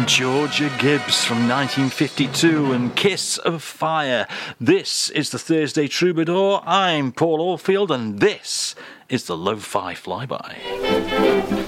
Georgia Gibbs from 1952 and Kiss of Fire. This is the Thursday Troubadour. I'm Paul Oldfield and this is the Lo-Fi Flyby.